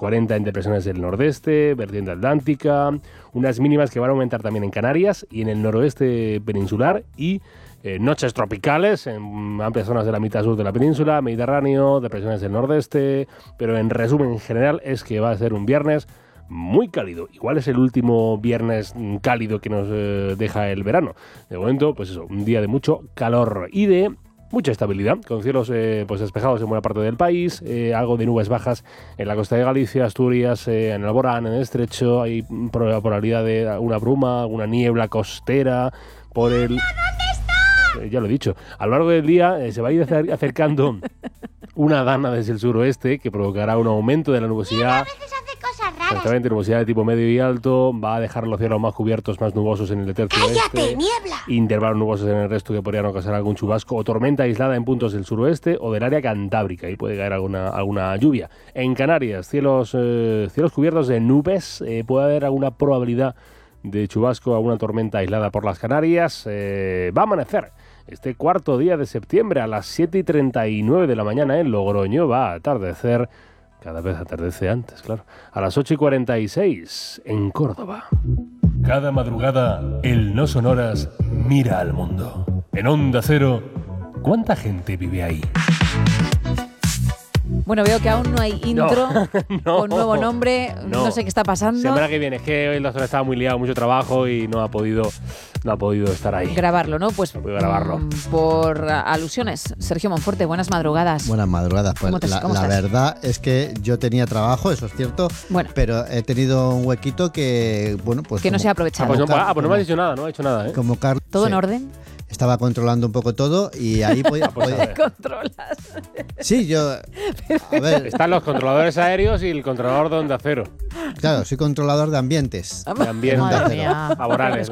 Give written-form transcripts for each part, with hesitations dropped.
40 en depresiones del nordeste, vertiente atlántica, unas mínimas que van a aumentar también en Canarias y en el noroeste peninsular y noches tropicales en amplias zonas de la mitad sur de la península, Mediterráneo, depresiones del nordeste, pero en resumen general es que va a ser un viernes muy cálido. Igual es el último viernes cálido que nos deja el verano. De momento, pues eso, un día de mucho calor y de mucha estabilidad, con cielos pues despejados en buena parte del país, algo de nubes bajas en la costa de Galicia, Asturias, en el Alborán, en el Estrecho, hay probabilidad de alguna bruma, alguna niebla costera por el... ya lo he dicho, a lo largo del día se va a ir acercando una dana desde el suroeste que provocará un aumento de la nubosidad. Exactamente, nubosidad de tipo medio y alto, va a dejar los cielos más cubiertos, más nubosos en el tercio oeste, intervalos nubosos en el resto que podrían ocasionar algún chubasco o tormenta aislada en puntos del suroeste o del área cantábrica, y puede caer alguna lluvia. En Canarias, cielos cubiertos de nubes, puede haber alguna probabilidad de chubasco, alguna tormenta aislada por las Canarias. Va a amanecer este cuarto día de septiembre a las 7:39 de la mañana en Logroño, va a atardecer. Cada vez atardece antes, claro. A las 8:46 en Córdoba. Cada madrugada, el No Sonoras mira al mundo. En Onda Cero, ¿cuánta gente vive ahí? Bueno, veo que aún no hay intro con nuevo nombre. No sé qué está pasando. Semana que viene, es que hoy el doctor estaba muy liado, mucho trabajo y no ha podido estar ahí. Grabarlo, ¿no? Pues no puedo grabarlo. Por alusiones. Sergio Monforte, buenas madrugadas. Buenas madrugadas. Pues la verdad es que yo tenía trabajo, eso es cierto, pero he tenido un huequito que, bueno, pues... Que no se ha aprovechado. Pues no me has dicho nada, no ha hecho nada, ¿eh? Como Carlos... ¿Todo en orden? Estaba controlando un poco todo y ahí podía... ¿Controlas? Sí, yo... A ver, están los controladores aéreos y el controlador de Onda Cero. Claro, soy controlador de ambientes. De ambientes. Laborales.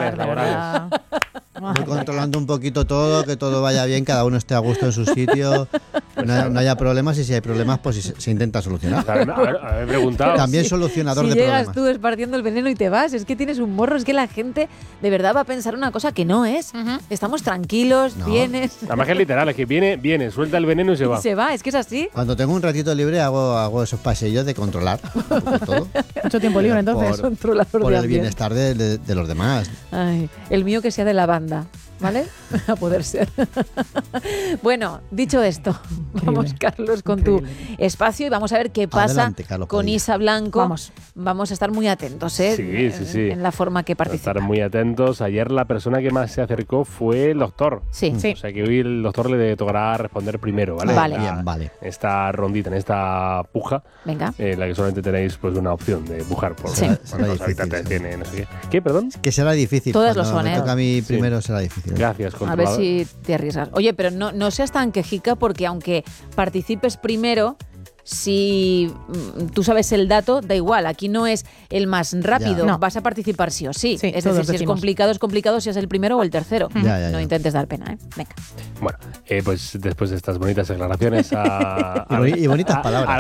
Voy controlando un poquito todo, que todo vaya bien, cada uno esté a gusto en su sitio, no haya problemas, y si hay problemas, pues se intenta solucionar. Haber preguntado. También solucionador de problemas. Si llegas tú esparciendo el veneno y te vas, es que tienes un morro, es que la gente de verdad va a pensar una cosa que no es. Estamos tranquilos, vienes... Además que es literal, es que viene, suelta el veneno y se va. Y se va, es que es así. Cuando tengo un ratito libre hago esos paseillos de controlar todo. Mucho tiempo libre, entonces. Por el bienestar de los demás. Ay, el mío que sea de la banda, ¿vale? A poder ser. Bueno, dicho esto, vamos, Carlos, con tu espacio y vamos a ver qué pasa. Adelante, Carlos, con Isa Blanco. Vamos a estar muy atentos, ¿eh? Sí. En la forma que participa. Estar muy atentos. Ayer la persona que más se acercó fue el doctor. Sí. O sea que hoy el doctor le tocará responder primero, ¿vale? Vale. Esta rondita, en esta puja. Venga. En la que solamente tenéis pues una opción de pujar por los habitantes que tiene, no sé qué. ¿Qué, perdón? Que será difícil. Todas lo son, me toca a mí primero, será difícil. Gracias, a ver si te arriesgas. Oye, pero no seas tan quejica, porque aunque participes primero, si tú sabes el dato, da igual. Aquí no es el más rápido. No. Vas a participar sí o sí. Es decir, si es complicado, si es el primero o el tercero. No intentes dar pena, ¿eh? Venga. Bueno, pues después de estas bonitas declaraciones y bonitas palabras.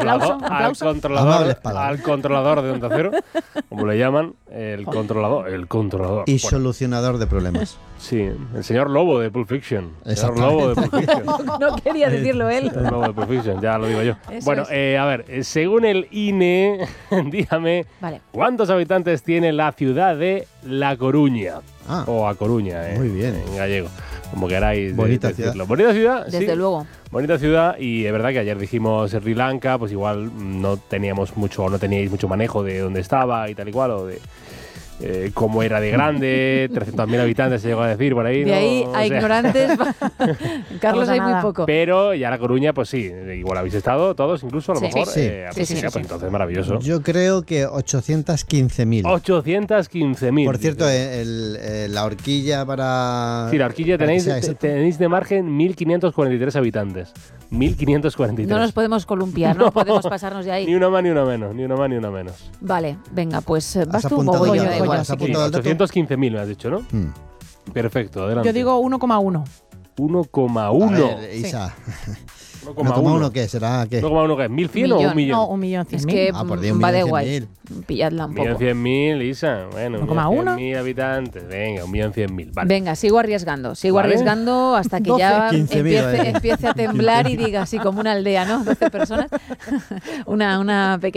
Al controlador de Onda Cero, como le llaman, el controlador. Y solucionador de problemas. Sí, el señor Lobo de Pulp Fiction. No quería decirlo él. El Lobo de Pulp Fiction, ya lo digo yo. Bueno, a ver, según el INE, dígame, ¿cuántos habitantes tiene la ciudad de La Coruña? O A Coruña, muy bien. En gallego, como queráis. Bonita ciudad. Bonita ciudad, desde luego. Bonita ciudad, y es verdad que ayer dijimos Sri Lanka, pues igual no teníais mucho manejo de dónde estaba y tal y cual, o de cómo era de grande, 300.000 habitantes se llegó a decir por ahí. De ahí a ignorantes, Carlos, hay muy poco. Pero ya La Coruña, pues sí, igual habéis estado todos, incluso a lo mejor. Sí. Pues entonces maravilloso. Yo creo que 815.000. 815.000. Por cierto, la horquilla para... Sí, la horquilla tenéis de margen 1.543 habitantes. 1.543. No nos podemos columpiar, no podemos pasarnos de ahí. Ni una más ni una menos. Vale, venga, pues vas tú o voy yo. 815.000 me has dicho, ¿no? Perfecto, adelante. Yo digo 1,1. 1,1. A ver, Isa. 1,1 ¿qué será? ¿Qué? 1,1 ¿qué es? ¿1.100 o 1.000.000? No, 1.100.000. Es que va de guay. Pilladla un poco. 1.100.000, Isa. Bueno, 1,1 habitantes. Venga, 1.100.000. Vale. Venga, sigo arriesgando hasta que 12, ya 15.000, empiece a temblar y diga así como una aldea, ¿no? 12 personas. Una pequeña